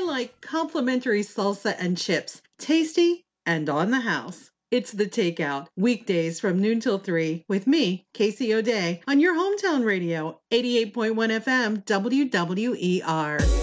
like complimentary salsa and chips, tasty and on the house. It's The Takeout, weekdays from noon till 3 with me, Casey O'Day, on your hometown radio, 88.1 FM, WWER.